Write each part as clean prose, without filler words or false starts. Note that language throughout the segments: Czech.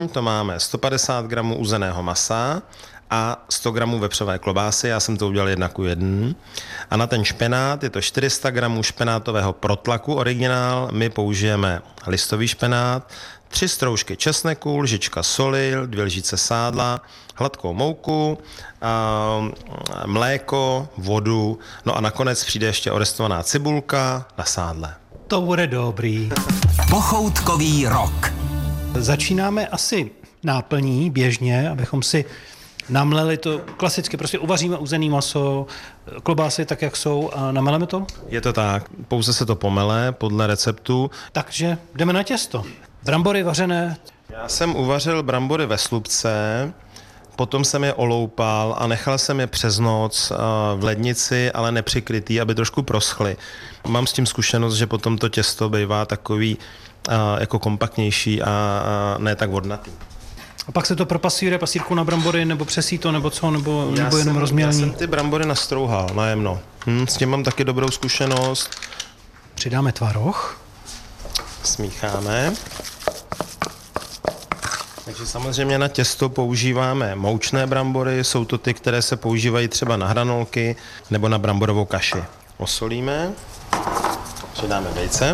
To máme 150 gramů uzeného masa a 100 gramů vepřové klobásy, já jsem to udělal 1:1. A na ten špenát je to 400 gramů špenátového protlaku originál, my použijeme listový špenát, 3 stroužky česneku, lžička soli, 2 lžičky sádla, hladkou mouku, mléko, vodu, no a nakonec přijde ještě orestovaná cibulka na sádle. To bude dobrý. Pochoutkový rok. Začínáme asi náplní běžně, abychom si namleli to klasicky, prostě uvaříme uzený maso, klobásy tak, jak jsou a nameleme to? Je to tak, pouze se to pomele podle receptu. Takže jdeme na těsto. Brambory vařené. Já jsem uvařil brambory ve slupce, potom jsem je oloupal a nechal jsem je přes noc v lednici, ale nepřikrytý, aby trošku proschly. Mám s tím zkušenost, že potom to těsto bývá takový jako kompaktnější a ne tak vodnatý. A pak se to propasíruje pasírkou na brambory, nebo přesí to, nebo co, nebo jenom rozmělní? Já jsem ty brambory nastrouhal najemno. S tím mám taky dobrou zkušenost. Přidáme tvaroh. Smícháme. Takže samozřejmě na těsto používáme moučné brambory, jsou to ty, které se používají třeba na hranolky nebo na bramborovou kaši. Osolíme, přidáme vejce.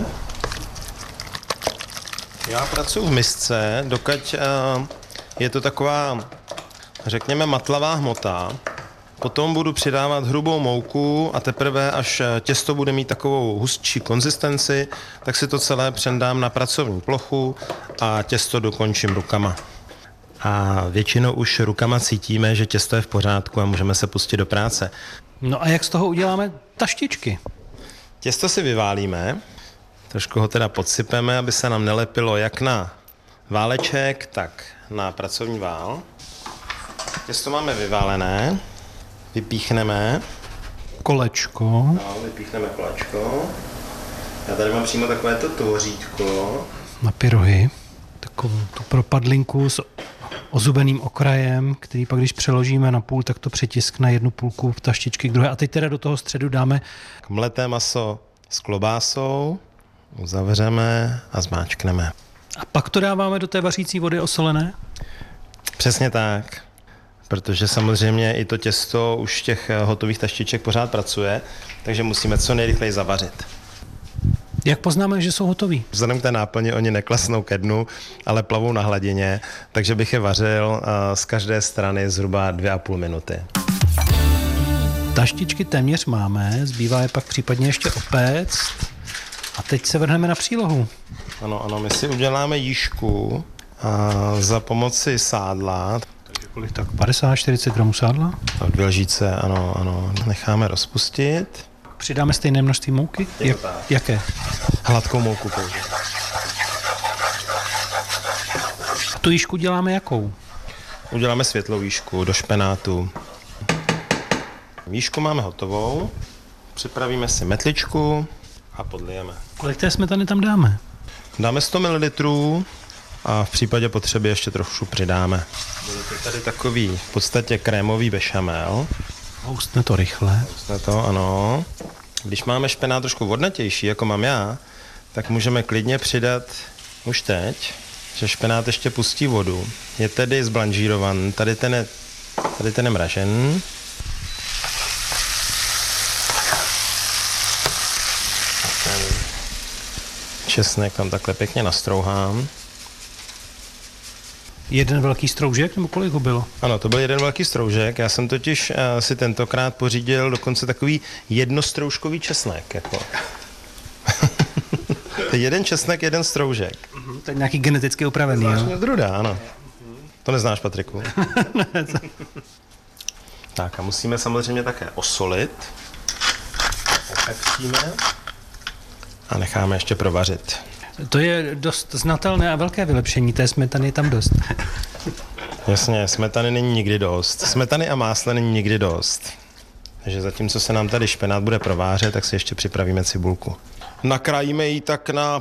Já pracuji v misce, dokud je to taková, řekněme, matlavá hmota. Potom budu přidávat hrubou mouku a teprve, až těsto bude mít takovou hustší konzistenci, tak si to celé přendám na pracovní plochu a těsto dokončím rukama. A většinou už rukama cítíme, že těsto je v pořádku a můžeme se pustit do práce. No a jak z toho uděláme taštičky? Těsto si vyválíme, trošku ho teda podsypeme, aby se nám nelepilo jak na váleček, tak na pracovní vál. Těsto máme vyválené, vypíchneme. Kolečko. No, vypíchneme kolečko. Já tady mám přímo takovéto tvořítko. Na pyrohy. Takovou tu propadlinku s ozubeným okrajem, který pak, když přeložíme na půl, tak to přetiskne jednu půlku v taštičky k druhé. A teď teda do toho středu dáme Mleté maso s klobásou, uzavřeme a zmáčkneme. a pak to dáváme do té vařící vody osolené? Přesně tak, protože samozřejmě i to těsto už těch hotových taštiček pořád pracuje, takže musíme co nejrychleji zavařit. Jak poznáme, že jsou hotový? Vzhledem k té náplni oni neklasnou ke dnu, ale plavou na hladině, takže bych je vařil z každé strany zhruba 2,5 minuty. Taštičky téměř máme, zbývá je pak případně ještě opéct. A teď se vrhneme na přílohu. Ano, my si uděláme jížku za pomoci sádla. Takže kolik tak? 50-40 gramů sádla? 2 lžíce, ano. Necháme rozpustit. Přidáme stejné množství mouky? Jaké? Hladkou mouku použijeme. A tu jížku děláme jakou? Uděláme světlou jížku do špenátu. Jížku máme hotovou. Připravíme si metličku a podlijeme. Kolik té smetany tam dáme? Dáme 100 ml a v případě potřeby ještě trochu přidáme. Bude to tady takový v podstatě krémový bešamel. Houstne to rychle. Houstne to, ano. Když máme špenát trošku vodnatější, jako mám já, tak můžeme klidně přidat už teď, že špenát ještě pustí vodu. Je tedy zblanžírovan, tady ten je mražen. Ten česnek tam takhle pěkně nastrouhám. Jeden velký stroužek, nebo kolik ho bylo? Ano, to byl jeden velký stroužek. Já jsem totiž si tentokrát pořídil dokonce takový jednostroužkový česnek. Jako. Jeden česnek, jeden stroužek. To je nějaký geneticky upravený, jo? Zvláštní odrůda, ano. To neznáš, Patriku. Tak a musíme samozřejmě také osolit. Opepříme a necháme ještě provařit. To je dost znatelné a velké vylepšení, té smetany je tam dost. Jasně, smetany není nikdy dost. Smetany a másla není nikdy dost. Takže zatímco se nám tady špenát bude provářet, tak si ještě připravíme cibulku. Nakrájíme ji tak na